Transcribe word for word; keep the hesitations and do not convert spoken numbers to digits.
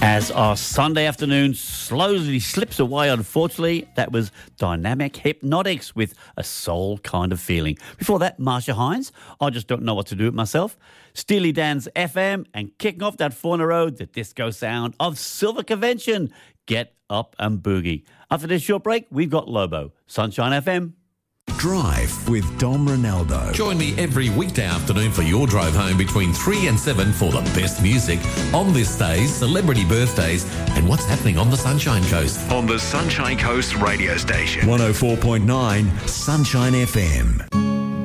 As our Sunday afternoon slowly slips away, unfortunately, that was Dynamic Hypnotics with A Soul Kind of Feeling. Before that, Marsha Hines, I Just Don't Know What to Do With Myself. Steely Dan's F M, and kicking off that four in a row, the disco sound of Silver Convention, Get Up and Boogie. After this short break, we've got Lobo, Sunshine F M. Drive with Dom Ronaldo. Join me every weekday afternoon for your drive home between three and seven for the best music on this day's celebrity birthdays and what's happening on the Sunshine Coast. On the Sunshine Coast radio station. one oh four point nine Sunshine F M.